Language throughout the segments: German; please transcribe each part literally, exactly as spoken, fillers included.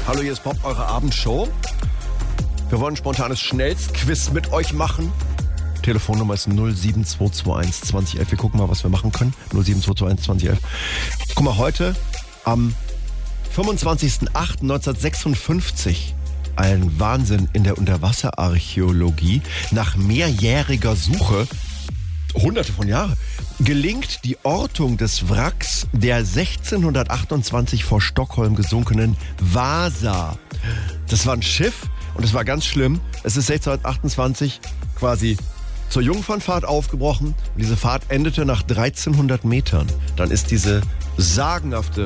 Hallo, hier ist Bob, eure Abendshow. Wir wollen ein spontanes Schnellstquiz mit euch machen. Telefonnummer ist null sieben zwei zwei eins zwanzig elf. Wir gucken mal, was wir machen können. null sieben zwei zwei eins zwanzig elf. Guck mal, heute am fünfundzwanzigsten achten neunzehnhundertsechsundfünfzig, ein Wahnsinn in der Unterwasserarchäologie, nach mehrjähriger Suche, hunderte von Jahren, gelingt die Ortung des Wracks der sechzehnhundertachtundzwanzig vor Stockholm gesunkenen Vasa. Das war ein Schiff und es war ganz schlimm. Es ist sechzehnhundertachtundzwanzig quasi zur Jungfernfahrt aufgebrochen und diese Fahrt endete nach dreizehnhundert Metern. Dann ist diese sagenhafte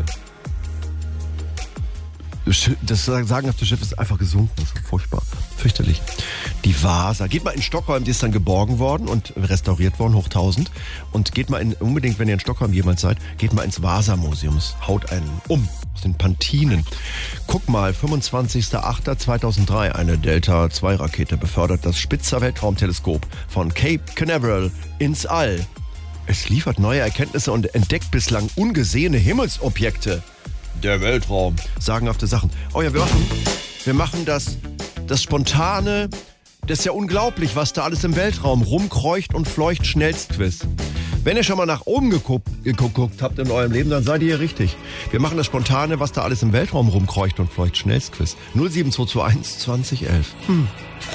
Das sagenhafte Schiff ist einfach gesunken. Das ist furchtbar. Fürchterlich. Die Vasa. Geht mal in Stockholm, die ist dann geborgen worden und restauriert worden, hoch tausend. Und geht mal in, unbedingt, wenn ihr in Stockholm jemals seid, geht mal ins Vasa-Museum. Es haut einen um aus den Pantinen. Guck mal, fünfundzwanzigsten achten zweitausenddrei, eine Delta zwei Rakete befördert das Spitzer Weltraumteleskop von Cape Canaveral ins All. Es liefert neue Erkenntnisse und entdeckt bislang ungesehene Himmelsobjekte. Der Weltraum. Sagenhafte Sachen. Oh ja, wir machen, wir machen das, das Spontane. Das ist ja unglaublich, was da alles im Weltraum rumkreucht und fleucht. Schnellstquiz. Wenn ihr schon mal nach oben geguckt, geguckt habt in eurem Leben, dann seid ihr hier richtig. Wir machen das Spontane, was da alles im Weltraum rumkreucht und fleucht. Schnellstquiz. null sieben zwei zwei eins zwanzig elf. Hm.